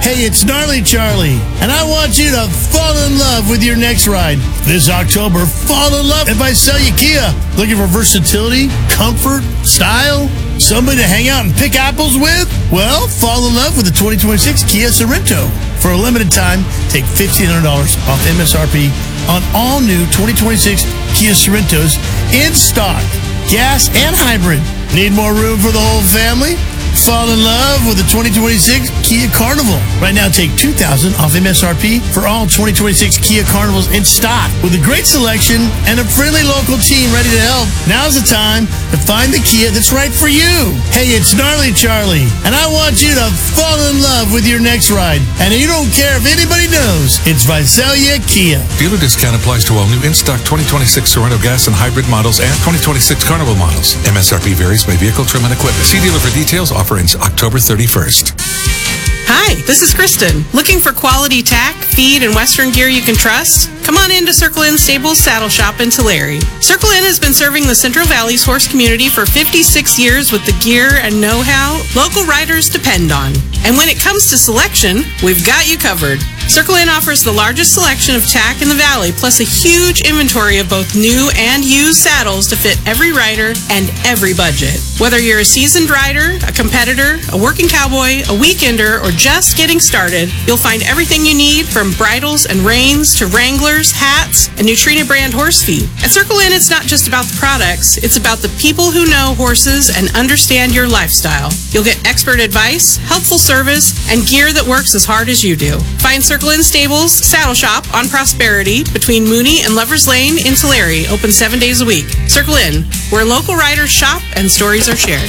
Hey, it's Gnarly Charlie, and I want you to fall in love with your next ride. This October, fall in love if I sell you Kia. Looking for versatility, comfort, style, somebody to hang out and pick apples with? Well, fall in love with the 2026 Kia Sorento. For a limited time, take $1,500 off MSRP on all new 2026 Kia Sorentos in stock, gas and hybrid. Need more room for the whole family? Fall in love with the 2026 Kia Carnival. Right now, take $2,000 off MSRP for all 2026 Kia Carnivals in stock with a great selection and a friendly local team ready to help. Now's the time to find the Kia that's right for you. Hey, it's Gnarly Charlie, and I want you to fall in love with your next ride. And you don't care if anybody knows, it's Visalia Kia. Dealer discount applies to all new in-stock 2026 Sorento gas and hybrid models and 2026 Carnival models. MSRP varies by vehicle, trim, and equipment. See dealer for details. Offer ends October 31st. Hi, this is Kristen. Looking for quality tack, feed, and Western gear you can trust? Come on in to Circle Inn Stables Saddle Shop in Tulare. Circle Inn has been serving the Central Valley's horse community for 56 years with the gear and know-how local riders depend on. And when it comes to selection, we've got you covered. Circle Inn offers the largest selection of tack in the valley, plus a huge inventory of both new and used saddles to fit every rider and every budget. Whether you're a seasoned rider, a competitor, a working cowboy, a weekender, or just getting started, you'll find everything you need from bridles and reins to wranglers, hats, and Nutrena brand horse feed. At Circle Inn, it's not just about the products, it's about the people who know horses and understand your lifestyle. You'll get expert advice, helpful service, and gear that works as hard as you do. Find Circle Inn Stables Saddle Shop on Prosperity between Mooney and Lovers Lane in Tulare, open 7 days a week. Circle Inn, where local riders shop and stories are shared.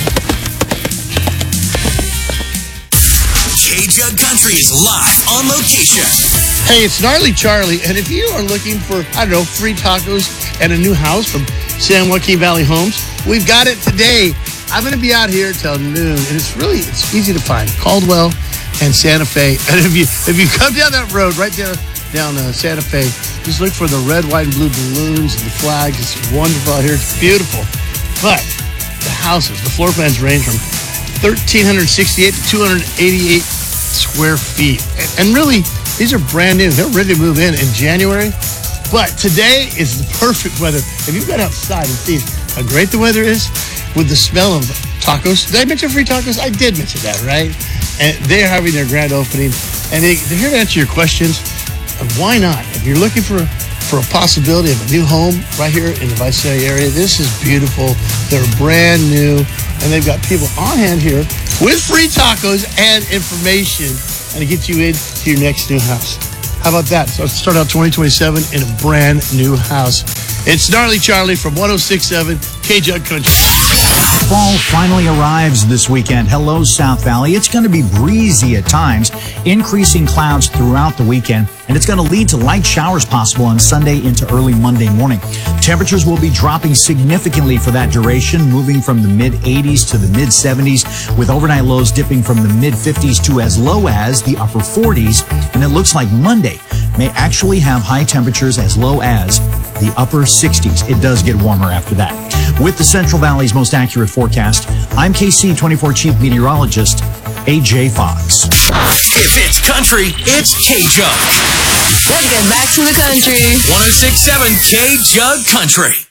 K-Jug Country is live on location. Hey, it's Gnarly Charlie, and if you are looking for, free tacos and a new house from San Joaquin Valley Homes, we've got it today. I'm going to be out here till noon, and it's easy to find. Caldwell and Santa Fe. And if you come down that road right there down Santa Fe, just look for the red, white, and blue balloons and the flags. It's wonderful out here. It's beautiful. But the houses, the floor plans range from 1,368 to 288 square feet. And really, these are brand new. They're ready to move in January. But today is the perfect weather. If you've got outside and see how great the weather is with the smell of tacos. Did I mention free tacos? I did mention that, right? And they're having their grand opening. And they're here to answer your questions. And why not? If you're looking for a possibility of a new home right here in the Visalia area, this is beautiful. They're brand new. And they've got people on hand here with free tacos and information and to get you into your next new house. How about that? So let's start out 2027 in a brand new house. It's Gnarly Charlie from 106.7 K-Jug Country. Fall finally arrives this weekend. Hello, South Valley. It's going to be breezy at times, increasing clouds throughout the weekend, and it's going to lead to light showers possible on Sunday into early Monday morning. Temperatures will be dropping significantly for that duration, moving from the mid-80s to the mid-70s, with overnight lows dipping from the mid-50s to as low as the upper 40s, and it looks like Monday may actually have high temperatures as low as the upper 60s. It does get warmer after that. With the Central Valley's most accurate forecast, I'm KC24 Chief Meteorologist AJ Fox. If it's country, it's K-Jug. Let's get back to the country. 106.7 K-Jug Country.